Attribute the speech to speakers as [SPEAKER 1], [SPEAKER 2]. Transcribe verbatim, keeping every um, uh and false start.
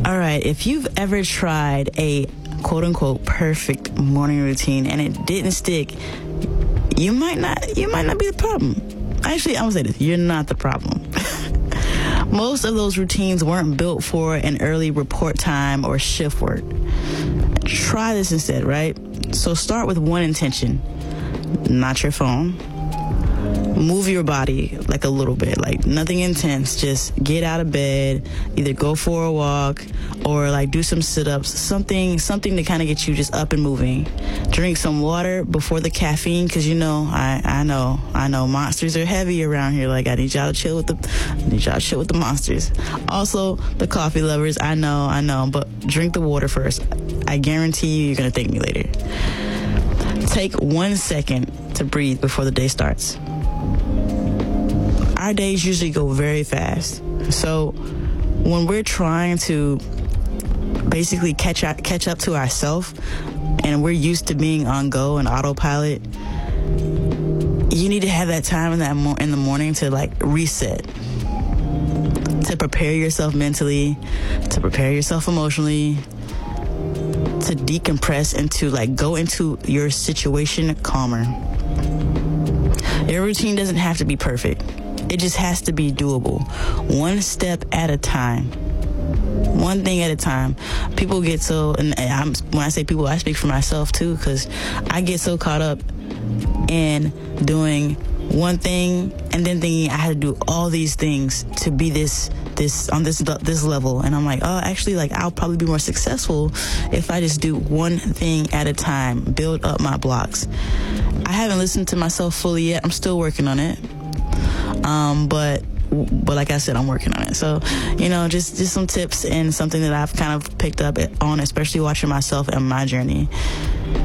[SPEAKER 1] All right, if you've ever tried a quote-unquote perfect morning routine and it didn't stick, you might not you might not be the problem. Actually, I'm gonna say this: you're not the problem. Most of those routines weren't built for an early report time or shift work. Try this instead, right? So start with one intention: not your phone. Move your body like a little bit, like nothing intense. Just get out of bed, either go for a walk or like do some sit-ups, something something to kind of get you just up and moving. Drink some water before the caffeine, because you know, I, I know, I know monsters are heavy around here. Like I need y'all to chill with the, I need y'all to chill with the monsters. Also, the coffee lovers, I know, I know, but drink the water first. I guarantee you, you're gonna thank me later. Take one second to breathe before the day starts. Our days usually go very fast. So when we're trying to basically catch up, catch up to ourselves and we're used to being on go and autopilot, you need to have that time in that mo- in the morning to like reset, to prepare yourself mentally, to prepare yourself emotionally, to decompress and to like go into your situation calmer. Your routine doesn't have to be perfect. It just has to be doable. One step at a time. One thing at a time. People get so, and I'm, when I say people, I speak for myself too, because I get so caught up in doing one thing and then thinking I had to do all these things to be this, this, on this, this level. And I'm like, oh, actually, like, I'll probably be more successful if I just do one thing at a time, build up my blocks. I haven't listened to myself fully yet. I'm still working on it. Um, but, but like I said, I'm working on it. So, you know, just, just some tips and something that I've kind of picked up on, especially watching myself and my journey.